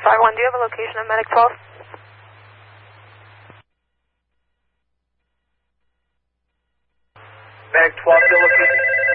5-1, do you have a location of Medic 12? Medic 12, still location.